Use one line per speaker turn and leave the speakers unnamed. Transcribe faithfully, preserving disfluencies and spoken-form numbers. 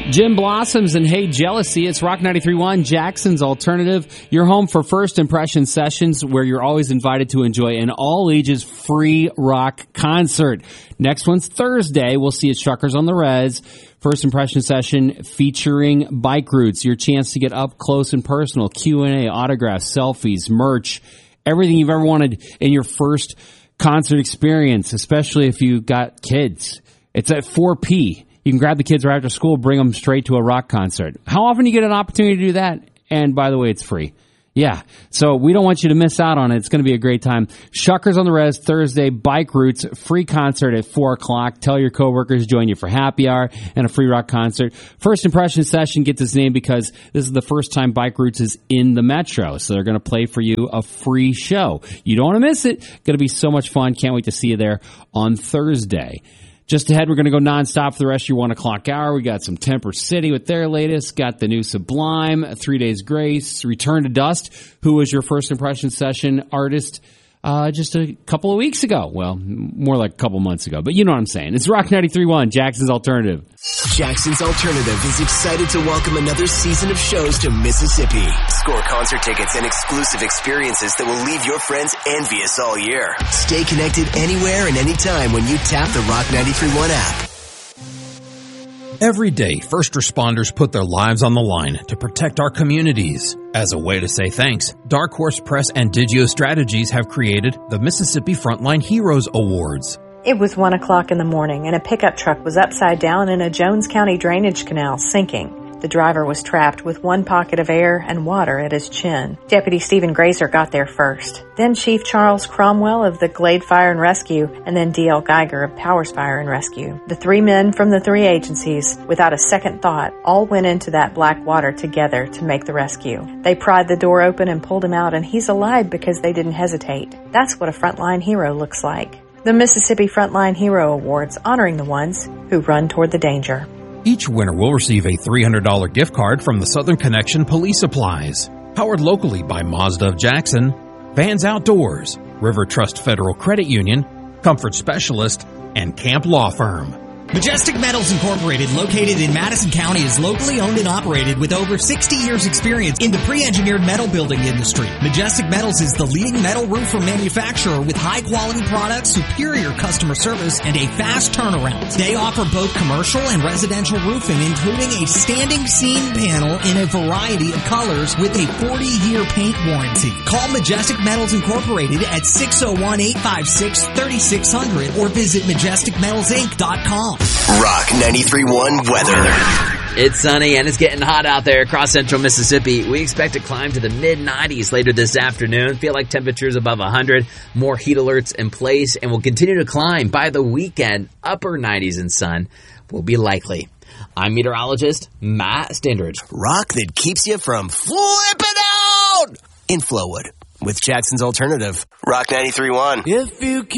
Jim Blossoms and Hey Jealousy. It's Rock ninety-three point one, Jackson's Alternative. Your home for first impression sessions where you're always invited to enjoy an all-ages free rock concert. Next one's Thursday. We'll see you at Struckers on the Res. First impression session featuring Bike Roots. Your chance to get up close and personal. Q and A, autographs, selfies, merch, everything you've ever wanted in your first concert experience, especially if you got kids. It's at four p. You can grab the kids right after school, bring them straight to a rock concert. How often do you get an opportunity to do that? And by the way, it's free. Yeah, so we don't want you to miss out on it. It's going to be a great time. Shuckers on the Res, Thursday, Bike Roots, free concert at four o'clock. Tell your coworkers, join you for happy hour and a free rock concert. First impression session gets its name because this is the first time Bike Roots is in the Metro, so they're going to play for you a free show. You don't want to miss it. Going to be so much fun. Can't wait to see you there on Thursday. Just ahead, we're going to go nonstop for the rest of your one o'clock hour. We got some Temper City with their latest. Got the new Sublime, Three Days Grace, Return to Dust, who was your first impression session artist uh, just a couple of weeks ago. Well, more like a couple months ago, but you know what I'm saying. It's Rock ninety-three point one, Jackson's Alternative.
Jackson's Alternative is excited to welcome another season of shows to Mississippi. Score concert tickets and exclusive experiences that will leave your friends envious all year. Stay connected anywhere and anytime when you tap the Rock ninety-three point one app.
Every day, first responders put their lives on the line to protect our communities. As a way to say thanks, Dark Horse Press and Digio Strategies have created the Mississippi Frontline Heroes Awards.
It was one o'clock in the morning and a pickup truck was upside down in a Jones County drainage canal, sinking. The driver was trapped with one pocket of air and water at his chin. Deputy Stephen Grazer got there first. Then Chief Charles Cromwell of the Glade Fire and Rescue, and then D L Geiger of Powers Fire and Rescue. The three men from the three agencies, without a second thought, all went into that black water together to make the rescue. They pried the door open and pulled him out, and he's alive because they didn't hesitate. That's what a frontline hero looks like. The Mississippi Frontline Hero Awards, honoring the ones who run toward the danger.
Each winner will receive a three hundred dollars gift card from the Southern Connection Police Supplies. Powered locally by Mazda of Jackson, Vans Outdoors, River Trust Federal Credit Union, Comfort Specialist, and Camp Law Firm.
Majestic Metals Incorporated, located in Madison County, is locally owned and operated with over sixty years experience in the pre-engineered metal building industry. Majestic Metals is the leading metal roofer manufacturer with high-quality products, superior customer service, and a fast turnaround. They offer both commercial and residential roofing, including a standing seam panel in a variety of colors with a forty-year paint warranty. Call Majestic Metals Incorporated at six oh one, eight five six, three six zero zero or visit majestic metals inc dot com.
Rock ninety-three point one weather.
It's sunny and it's getting hot out there across central Mississippi. We expect to climb to the mid nineties later this afternoon. Feel like temperatures above one hundred. More heat alerts in place and will continue to climb. By the weekend, upper nineties and sun will be likely. I'm meteorologist Matt Standridge.
Rock that keeps you from flipping out in Flowood with Jackson's Alternative. Rock ninety-three point one.
If you